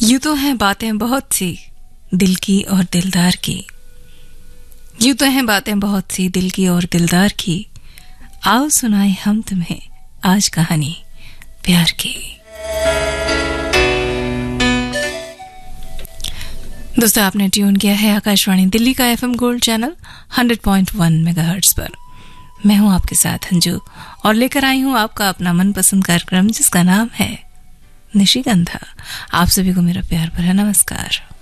यूं तो हैं बातें बहुत सी दिल की और दिलदार की, यूं तो हैं बातें बहुत सी दिल की और दिलदार की। आओ सुनाए हम तुम्हें आज कहानी प्यार की। दोस्तों, आपने ट्यून किया है आकाशवाणी दिल्ली का एफएम गोल्ड चैनल 100.1 मेगाहर्ट्ज पर। मैं हूं आपके साथ अंजू और लेकर आई हूं आपका अपना मनपसंद कार्यक्रम जिसका नाम है निशिगंधा। आप सभी को मेरा प्यार भरा नमस्कार।